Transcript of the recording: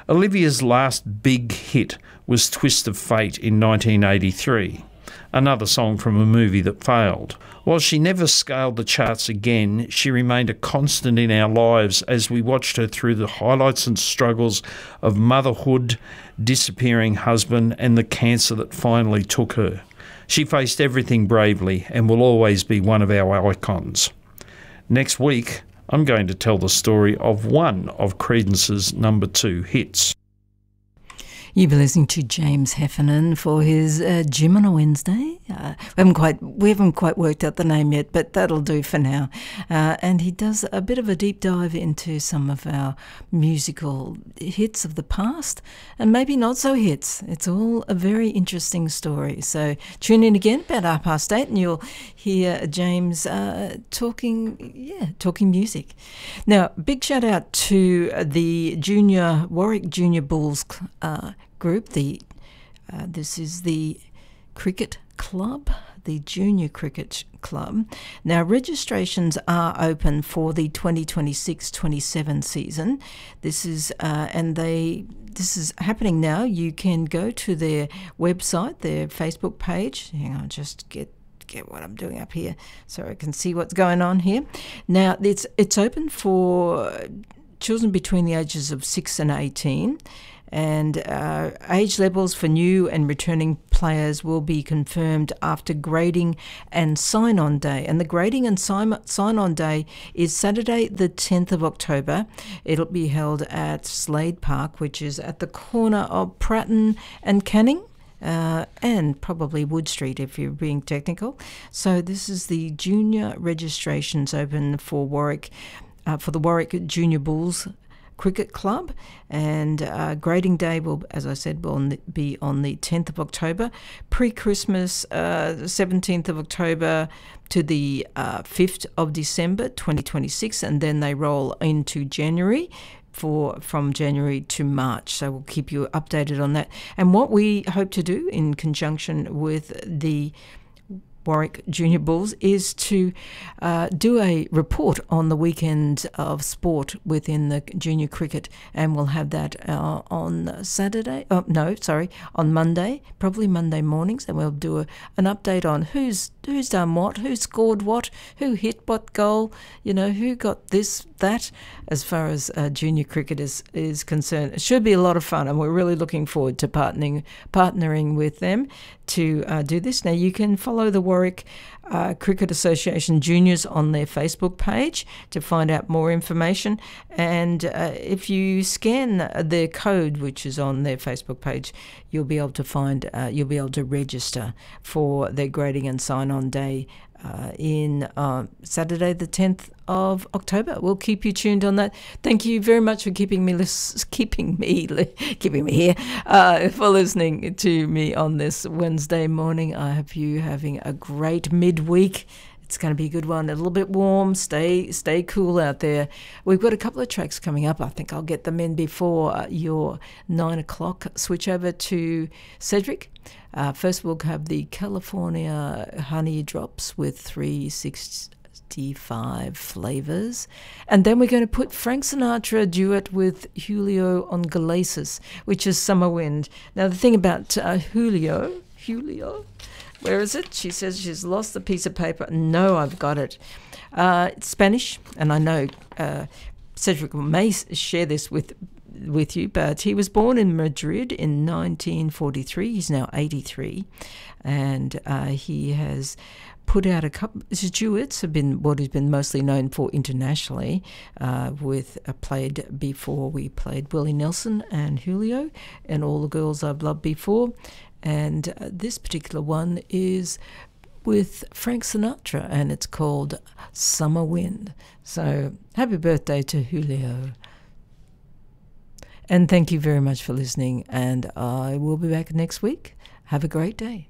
Olivia's last big hit was Twist of Fate in 1983, another song from a movie that failed. While she never scaled the charts again, she remained a constant in our lives as we watched her through the highlights and struggles of motherhood, disappearing husband, and the cancer that finally took her. She faced everything bravely and will always be one of our icons. Next week, I'm going to tell the story of one of Creedence's number 2 hits. You've been listening to James Heffernan for his Gym on a Wednesday. We haven't quite worked out the name yet, but that'll do for now. And he does a bit of a deep dive into some of our musical hits of the past and maybe not so hits. It's all a very interesting story. So tune in again about 8:30 and you'll hear James talking music. Now, big shout out to the Warwick Junior Bulls group. This is the cricket club, the Junior Cricket Club. Now, registrations are open for the 2026-27 season. This is happening now. You can go to their website, their Facebook page. Hang on, just get what I'm doing up here so I can see what's going on here. Now, it's open for children between the ages of 6 and 18. And age levels for new and returning players will be confirmed after grading and sign-on day. And the grading and sign-on day is Saturday the 10th of October. It'll be held at Slade Park, which is at the corner of Pratton and Canning. And probably Wood Street if you're being technical. So this is the junior registrations open for the Warwick Junior Bulls Cricket Club, and grading day will, as I said, be on the 10th of October. Pre-Christmas, 17th of October to the 5th of December 2026, and then they roll into January from January to March. So we'll keep you updated on that. And what we hope to do in conjunction with the Warwick Junior Bulls is to do a report on the weekend of sport within the junior cricket, and we'll have that on Monday, probably Monday mornings, and we'll do an update on who's done what, who scored what, who hit what goal, who got this, that, as far as junior cricket is concerned. It should be a lot of fun, and we're really looking forward to partnering with them to do this. Now, you can follow the Warwick Cricket Association Juniors on their Facebook page to find out more information. And if you scan their code, which is on their Facebook page, you'll be able to register for their grading and sign-on day in Saturday the 10th of October. We'll keep you tuned on that. Thank you very much for keeping me here, for listening to me on this Wednesday morning. I hope you having a great midweek. It's going to be a good one. A little bit warm. Stay cool out there. We've got a couple of tracks coming up. I think I'll get them in before your 9 o'clock switch over to Cedric. First, we'll have the California Honey Drops with 365 flavors. And then we're going to put Frank Sinatra duet with Julio on Glacis, which is Summer Wind. Now, the thing about Julio, where is it? She says she's lost the piece of paper. No, I've got it. It's Spanish, and I know Cedric may share this with you, but he was born in Madrid in 1943. He's now 83, and he has put out a couple. His duets have been what he's been mostly known for internationally. Played before we played Willie Nelson and Julio, and All the Girls I've Loved Before. And this particular one is with Frank Sinatra, and it's called Summer Wind. So happy birthday to Julio. And thank you very much for listening, and I will be back next week. Have a great day.